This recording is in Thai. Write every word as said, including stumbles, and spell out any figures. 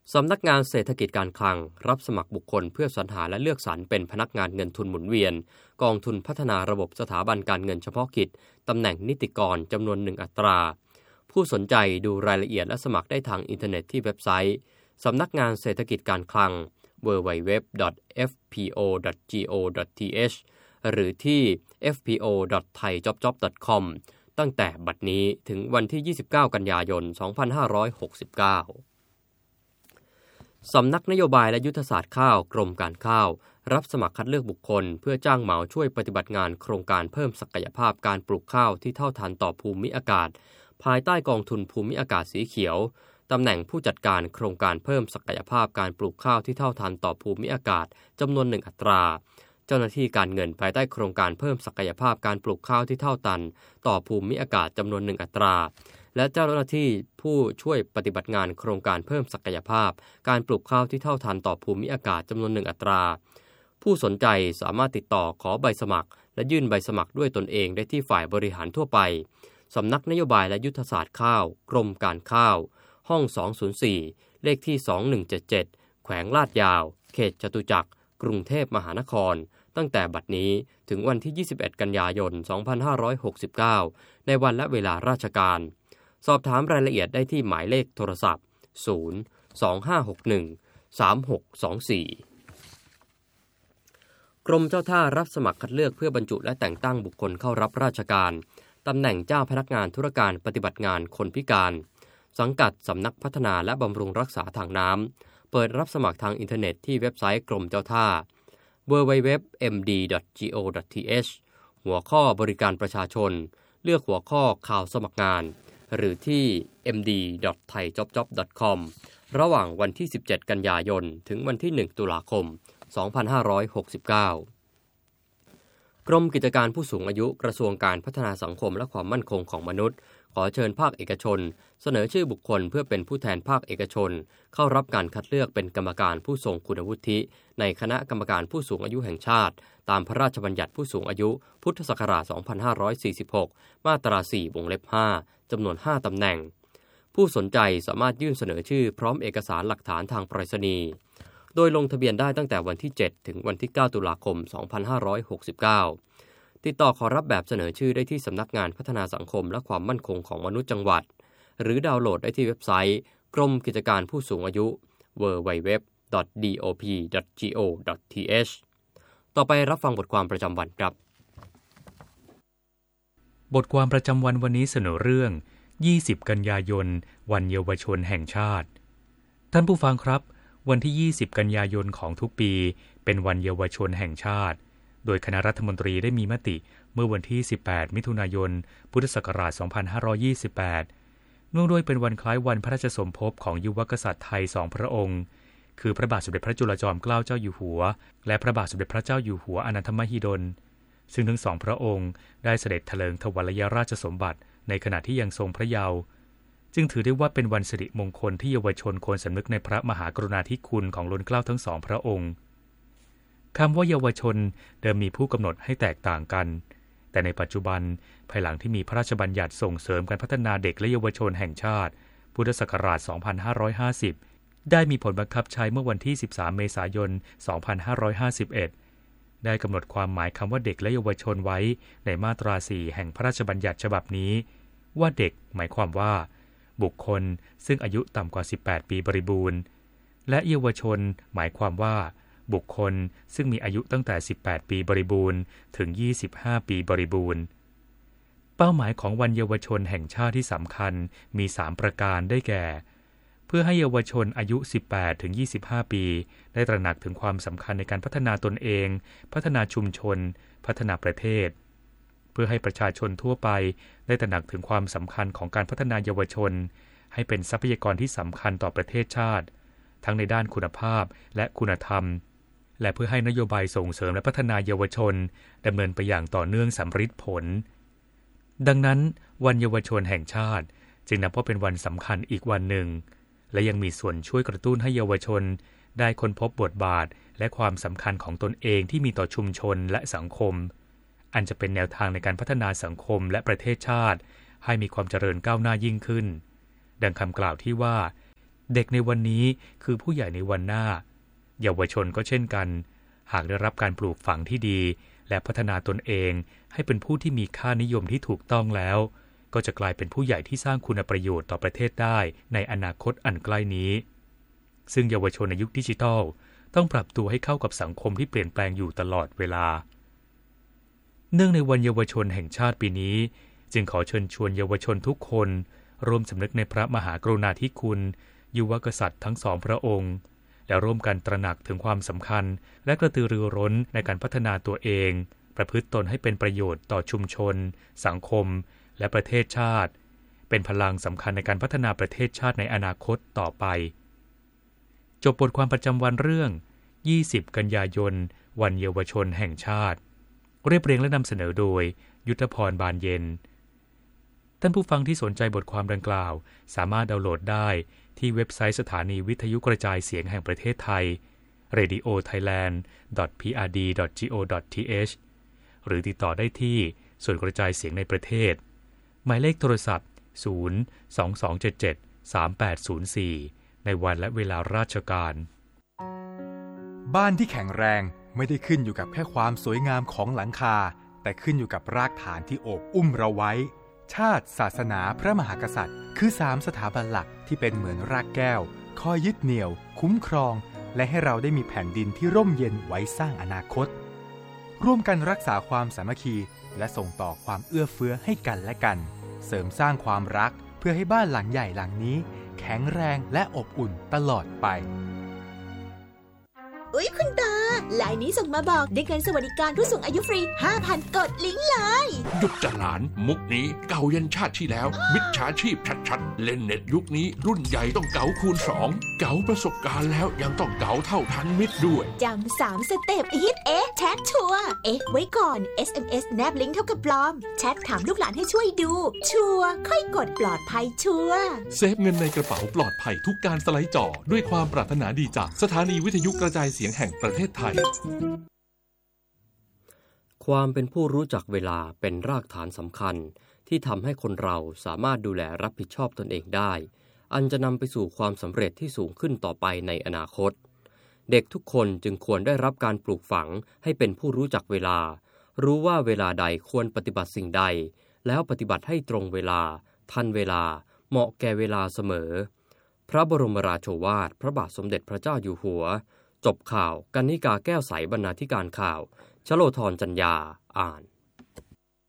สำนักงานเศรษฐกิจการคลังรับสมัครบุคคลเพื่อสรรหาและเลือกสรรเป็นพนักงานเงินทุนหมุนเวียนกองทุนพัฒนาระบบสถาบันการเงินเฉพาะกิจตำแหน่งนิติกรจำนวนหนึ่งอัตราผู้สนใจดูรายละเอียดและสมัครได้ทางอินเทอร์เน็ตที่เว็บไซต์สำนักงานเศรษฐกิจการคลัง ดับเบิลยู ดับเบิลยู ดับเบิลยู ดอท เอฟ พี โอ ดอท จี โอ ดอท ที เอช หรือที่ เอฟ พี โอ ดอท ไทยจ็อบจ็อบ ดอท คอม ตั้งแต่บัดนี้ถึงวันที่ยี่สิบเก้ากันยายนสองพันห้าร้อยหกสิบเก้าสำนักนโยบายและยุทธศาสตร์ข้าวกรมการข้าวรับสมัครคัดเลือกบุคคลเพื่อจ้างเหมาช่วยปฏิบัติงานโครงการเพิ่มศักยภาพการปลูกข้าวที่เท่าทันต่อภูมิอากาศภายใต้กองทุนภูมิอากาศสีเขียวตำแหน่งผู้จัดการโครงการเพิ่มศักยภาพการปลูกข้าวที่เท่าทันต่อภูมิอากาศจำนวนหนึ่งอัตราเจ้าหน้าที่การเงินภายใต้โครงการเพิ่มศักยภาพการปลูกข้าวที่เท่าทันต่อภูมิอากาศจำนวนหนึ่งอัตราและเจ้าหน้าที่ผู้ช่วยปฏิบัติงานโครงการเพิ่มศักยภาพการปลูกข้าวที่เท่าทันต่อภูมิอากาศจำนวนหนึ่งอัตราผู้สนใจสามารถติดต่อขอใบสมัครและยื่นใบสมัครด้วยตนเองได้ที่ฝ่ายบริหารทั่วไปสำนักนโยบายและยุทธศาสตร์ข้าวกรมการข้าวห้องสองศูนย์สี่เลขที่สองหนึ่งเจ็ดเจ็ดแขวงลาดยาวเขตจตุจักรกรุงเทพมหานครตั้งแต่บัดนี้ถึงวันที่ยี่สิบเอ็ดกันยายนสองพันห้าร้อยหกสิบเก้าในวันและเวลาราชการสอบถามรายละเอียดได้ที่หมายเลขโทรศัพท์ศูนย์ สอง ห้า หก หนึ่ง สาม หก สอง สี่กรมเจ้าท่ารับสมัครคัดเลือกเพื่อบรรจุและแต่งตั้งบุคคลเข้ารับราชการตำแหน่งเจ้าพนักงานธุรการปฏิบัติงานคนพิการสังกัดสำนักพัฒนาและบำรุงรักษาทางน้ำเปิดรับสมัครทางอินเทอร์เน็ตที่เว็บไซต์กรมเจ้าท่า ดับเบิลยู ดับเบิลยู ดับเบิลยู ดอท เอ็ม ดี ดอท จี โอ ดอท ที เอช หัวข้อบริการประชาชนเลือกหัวข้อข่าวสมัครงานหรือที่ เอ็ม ดี ดอท ไทยจ็อบจ็อบ ดอท คอม ระหว่างวันที่สิบเจ็ดกันยายนถึงวันที่หนึ่งตุลาคมสองพันห้าร้อยหกสิบเก้ากรมกิจการผู้สูงอายุกระทรวงการพัฒนาสังคมและความมั่นคงของมนุษย์ขอเชิญภาคเอกชนเสนอชื่อบุคคลเพื่อเป็นผู้แทนภาคเอกชนเข้ารับการคัดเลือกเป็นกรรมการผู้ทรงคุณวุฒิในคณะกรรมการผู้สูงอายุแห่งชาติตามพระราชบัญญัติผู้สูงอายุพุทธศักราชสองพันห้าร้อยสี่สิบหกมาตราสี่วงเล็บห้าจำนวนห้าตำแหน่งผู้สนใจสามารถยื่นเสนอชื่อพร้อมเอกสารหลักฐานทางไปรษณีย์โดยลงทะเบียนได้ตั้งแต่วันที่เจ็ดถึงวันที่เก้าตุลาคมสองพันห้าร้อยหกสิบเก้าติดต่อขอรับแบบเสนอชื่อได้ที่สำนักงานพัฒนาสังคมและความมั่นคงของมนุษย์จังหวัดหรือดาวน์โหลดได้ที่เว็บไซต์กรมกิจการผู้สูงอายุ ดับเบิลยู ดับเบิลยู ดับเบิลยู ดอท ดี โอ พี ดอท จี โอ ดอท ที เอช ต่อไปรับฟังบทความประจำวันครับบทความประจำวันวันนี้เสนอเรื่องยี่สิบกันยายนวันเยาวชนแห่งชาติท่านผู้ฟังครับวันที่ยี่สิบกันยายนของทุกปีเป็นวันเยาวชนแห่งชาติโดยคณะรัฐมนตรีได้มีมติเมื่อวันที่สิบแปดมิถุนายนพุทธศักราชสองพันห้าร้อยยี่สิบแปดเนื่องด้วยเป็นวันคล้ายวันพระราชสมภพของยุวกษัตริย์ไทยสองพระองค์คือพระบาทสมเด็จพระจุลจอมเกล้าเจ้าอยู่หัวและพระบาทสมเด็จพระเจ้าอยู่หัวอนันทมหิดลซึ่งทั้งสองพระองค์ได้เสด็จเถลิงถวัลยราชสมบัติในขณะที่ยังทรงพระเยาว์จึงถือได้ว่าเป็นวันสิริมงคลที่เยาวชนควรสำนึกในพระมหากรุณาธิคุณของล้นเกล้าทั้งสองพระองค์คำว่าเยาวชนเดิมมีผู้กำหนดให้แตกต่างกันแต่ในปัจจุบันภายหลังที่มีพระราชบัญญัติส่งเสริมการพัฒนาเด็กและเยาวชนแห่งชาติพุทธศักราชสองพันห้าร้อยห้าสิบได้มีผลบังคับใช้เมื่อวันที่สิบสามเมษายนสองพันห้าร้อยห้าสิบเอ็ดได้กำหนดความหมายคำว่าเด็กและเยาวชนไว้ในมาตราสี่แห่งพระราชบัญญัติฉบับนี้ว่าเด็กหมายความว่าบุคคลซึ่งอายุต่ำกว่าสิบแปดปีบริบูรณ์และเยาวชนหมายความว่าบุคคลซึ่งมีอายุตั้งแต่สิบแปดปีบริบูรณ์ถึงยี่สิบห้าปีบริบูรณ์เป้าหมายของวันเยาวชนแห่งชาติที่สำคัญมีสามประการได้แก่เพื่อให้เยาวชนอายุ สิบแปดถึงยี่สิบห้า ปีได้ตระหนักถึงความสำคัญในการพัฒนาตนเองพัฒนาชุมชนพัฒนาประเทศเพื่อให้ประชาชนทั่วไปได้ตระหนักถึงความสำคัญของการพัฒนาเยาวชนให้เป็นทรัพยากรที่สำคัญต่อประเทศชาติทั้งในด้านคุณภาพและคุณธรรมและเพื่อให้นโยบายส่งเสริมและพัฒนาเยาวชนดำเนินไปอย่างต่อเนื่องสำฤทธิ์ผลดังนั้นวันเยาวชนแห่งชาติจึงนับว่าเป็นวันสำคัญอีกวันหนึ่งและยังมีส่วนช่วยกระตุ้นให้เยาวชนได้ค้นพบบทบาทและความสำคัญของตนเองที่มีต่อชุมชนและสังคมอันจะเป็นแนวทางในการพัฒนาสังคมและประเทศชาติให้มีความเจริญก้าวหน้ายิ่งขึ้นดังคำกล่าวที่ว่าเด็กในวันนี้คือผู้ใหญ่ในวันหน้าเยาวชนก็เช่นกันหากได้รับการปลูกฝังที่ดีและพัฒนาตนเองให้เป็นผู้ที่มีค่านิยมที่ถูกต้องแล้วก็จะกลายเป็นผู้ใหญ่ที่สร้างคุณประโยชน์ต่อประเทศได้ในอนาคตอันใกล้นี้ซึ่งเยาวชนในยุคดิจิทัลต้องปรับตัวให้เข้ากับสังคมที่เปลี่ยนแปลงอยู่ตลอดเวลาเนื่องในวันเยาวชนแห่งชาติปีนี้จึงขอเชิญชวนเยาวชนทุกคนร่วมสำนึกในพระมหากรุณาธิคุณยุวกษัตริย์ทั้งสองพระองค์และร่วมกันตระหนักถึงความสำคัญและกระตือรือร้นในการพัฒนาตัวเองประพฤติตนให้เป็นประโยชน์ต่อชุมชนสังคมและประเทศชาติเป็นพลังสำคัญในการพัฒนาประเทศชาติในอนาคตต่อไปจบบทความประจำวันเรื่องยี่สิบกันยายนวันเยาวชนแห่งชาติเรียบเรียงและนำเสนอโดยยุทธพรบานเย็นท่านผู้ฟังที่สนใจบทความดังกล่าวสามารถดาวน์โหลดได้ที่เว็บไซต์สถานีวิทยุกระจายเสียงแห่งประเทศไทย เรดิโอไทยแลนด์ ดอท พี อาร์ ดี ดอท จี โอ ดอท ที เอช หรือติดต่อได้ที่ส่วนกระจายเสียงในประเทศหมายเลขโทรศัพท์ศูนย์ สอง สอง เจ็ด เจ็ด สาม แปด ศูนย์ สี่ในวันและเวลาราชการบ้านที่แข็งแรงไม่ได้ขึ้นอยู่กับแค่ความสวยงามของหลังคาแต่ขึ้นอยู่กับรากฐานที่โอบอุ้มเราไว้ชาติศาสนาพระมหากษัตริย์คือสามสถาบันหลักที่เป็นเหมือนรากแก้วคอยยึดเหนี่ยวคุ้มครองและให้เราได้มีแผ่นดินที่ร่มเย็นไว้สร้างอนาคตร่วมกันรักษาความสามัคคีและส่งต่อความเอื้อเฟื้อให้กันและกันเสริมสร้างความรักเพื่อให้บ้านหลังใหญ่หลังนี้แข็งแรงและอบอุ่นตลอดไปอุ๊ยคุณตาไลน์นี้ส่งมาบอกได้เงินสวัสดิการผู้สูงอายุฟรี ห้าพัน กดลิงก์เลยหยุดจะหลานมุกนี้เก่ายันชาติที่แล้วมิจฉาชีพชัดๆเล่นเน็ตยุคนี้รุ่นใหญ่ต้องเก๋าคูณสองเก๋าประสบการณ์แล้วยังต้องเก๋าเท่าทันมิตรด้วยจำสามสเต็ปฮิตเอ๊ะแชทชัวร์เอ๊ะไว้ก่อน เอส เอ็ม เอส แนบลิงก์เท่ากับปลอมแชทถามลูกหลานให้ช่วยดูชัวร์ค่อยกดปลอดภัยชัวร์เซฟเงินในกระเป๋าปลอดภัยทุกการสไลด์จอด้วยความปรารถนาดีจากสถานีวิทยุกระจายเสียงแห่งประเทศไทยความเป็นผู้รู้จักเวลาเป็นรากฐานสำคัญที่ทำให้คนเราสามารถดูแลรับผิดชอบตนเองได้อันจะนำไปสู่ความสำเร็จที่สูงขึ้นต่อไปในอนาคตเด็กทุกคนจึงควรได้รับการปลูกฝังให้เป็นผู้รู้จักเวลารู้ว่าเวลาใดควรปฏิบัติสิ่งใดแล้วปฏิบัติให้ตรงเวลาทันเวลาเหมาะแก่เวลาเสมอพระบรมราโชวาทพระบาทสมเด็จพระเจ้าอยู่หัวจบข่าวกรรณิกาแก้วใสบรรณาธิการข่าวชโลธรจัญญาอ่าน